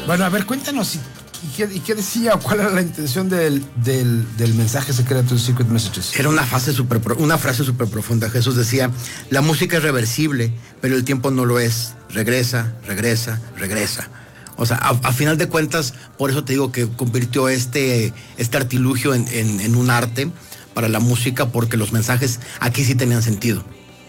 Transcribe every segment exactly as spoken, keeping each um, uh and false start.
Bueno, a ver, cuéntanos, ¿y, y, qué, y qué decía o cuál era la intención del, del, del mensaje secreto, Secret Messages? Era una frase súper una frase súper profunda. Jesús decía, la música es reversible, pero el tiempo no lo es. Regresa, regresa, regresa. O sea, a, a final de cuentas, por eso te digo que convirtió este, este artilugio en, en, en un arte para la música, porque los mensajes aquí sí tenían sentido.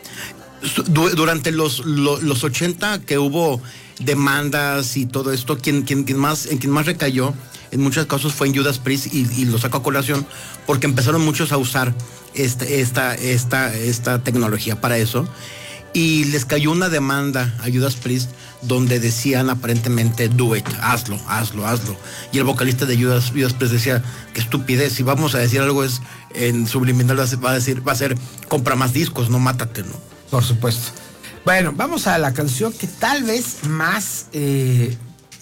Durante los, los, los ochenta, que hubo demandas y todo esto, quien, quien, quien más, en quien más recayó en muchos casos fue en Judas Priest, y, y lo saco a colación porque empezaron muchos a usar este, esta, esta, esta tecnología para eso, y les cayó una demanda a Judas Priest donde decían aparentemente do it, hazlo, hazlo, hazlo, y el vocalista de Judas, Judas Priest decía, qué estupidez, si vamos a decir algo es en subliminal, va a decir, va a ser compra más discos, no mátate, ¿no? Por supuesto. Bueno, vamos a la canción que tal vez más eh,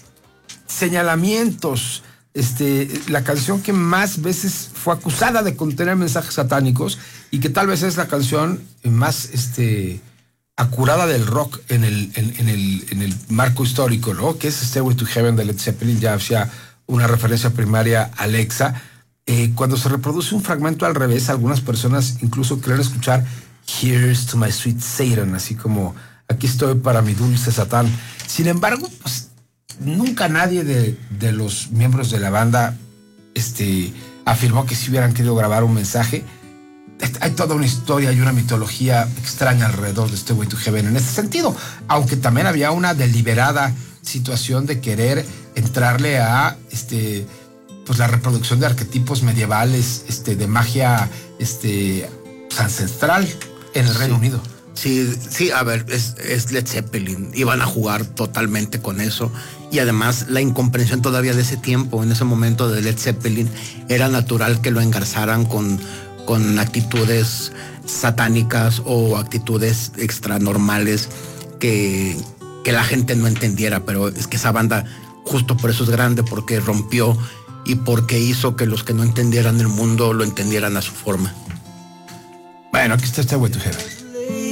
señalamientos, este, la canción que más veces fue acusada de contener mensajes satánicos y que tal vez es la canción más este, acurada del rock en el, en, en el, en el marco histórico, ¿no? Que es Stairway to Heaven de Led Zeppelin, ya hacía una referencia primaria a Alexa. Eh, cuando se reproduce un fragmento al revés, algunas personas incluso creen escuchar Here's to my sweet Satan, así como aquí estoy para mi dulce Satán. Sin embargo, pues nunca nadie de, de los miembros de la banda este, afirmó que si hubieran querido grabar un mensaje. Hay toda una historia y una mitología extraña alrededor de Stairway to Heaven en ese sentido, aunque también había una deliberada situación de querer entrarle a este, pues la reproducción de arquetipos medievales, este, de magia este, ancestral en el Reino sí. Unido. Sí, sí, a ver, es, es Led Zeppelin, iban a jugar totalmente con eso, y además la incomprensión todavía de ese tiempo, en ese momento de Led Zeppelin, era natural que lo engarzaran con, con actitudes satánicas o actitudes extranormales que, que la gente no entendiera, pero es que esa banda justo por eso es grande, porque rompió y porque hizo que los que no entendieran el mundo lo entendieran a su forma. Bueno, aquí está Stairway to Heaven.